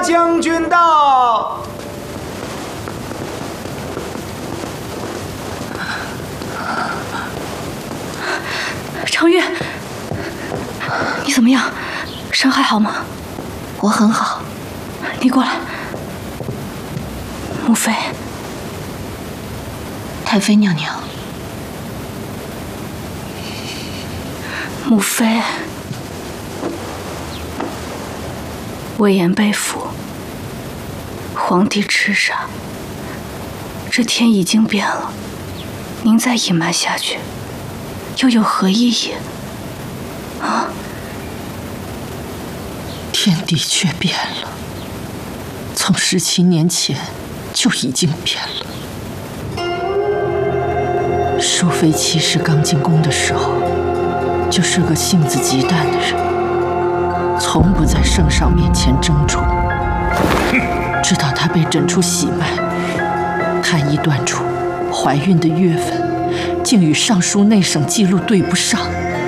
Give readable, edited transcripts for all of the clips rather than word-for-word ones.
将军到。 程昱，你怎么样？伤还好吗？ 我很好。 你过来。母妃， 太妃娘娘。 母妃，魏延被俘，皇帝痴傻，这天已经变了，您再隐瞒下去，又有何意义？啊！ 天的确变了，从17年前就已经变了。淑妃其实刚进宫的时候，就是个性子极淡的人，从不在圣上面前争宠。直到她被诊出喜脉，太医断出怀孕的月份竟与尚书内省记录对不上。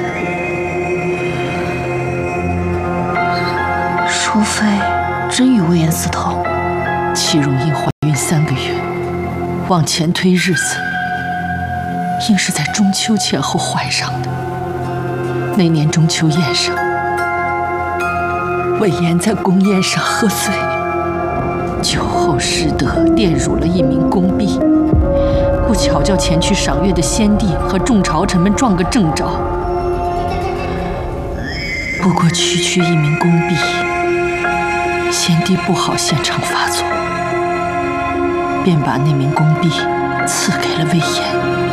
淑妃真与魏延私通？ 齐容因怀孕3个月，往前推日子，应是在中秋前后怀上的。那年中秋宴上，魏延在宫宴上喝醉，酒后失德，玷辱了一名宫婢，不巧叫前去赏月的先帝和众朝臣们撞个正着。不过区一名宫婢，先帝不好现场发作，便把那名宫婢赐给了魏延。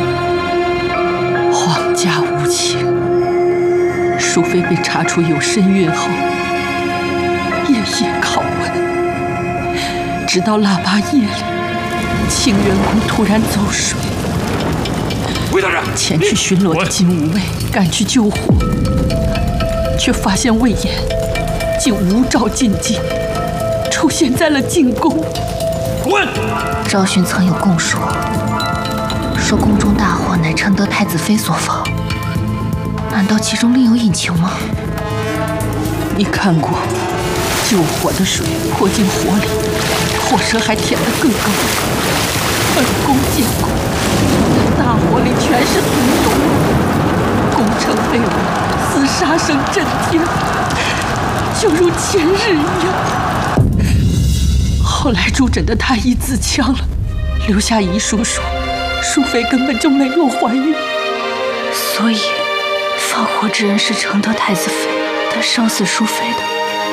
皇家无情，淑妃被查出有身孕后，夜夜拷问，直到腊八夜里，清源宫突然走水。 魏大人， 前去巡逻的金吾卫赶去救火，却发现魏延竟无照进京，出现在了进宫。 滚！ 昭勋曾有供述，说宫中大火乃承德太子妃所放，难道其中另有隐情吗？ 你看过救火的水泼进火里，火舌还舔得更高。本宫见过，大火里全是毒油，宫城被火，厮杀声震天，就如前日一样。后来助诊的太医自枪了，留下遗书说，淑妃根本就没有怀孕。 所以放火之人是承德太子妃，但伤死淑妃的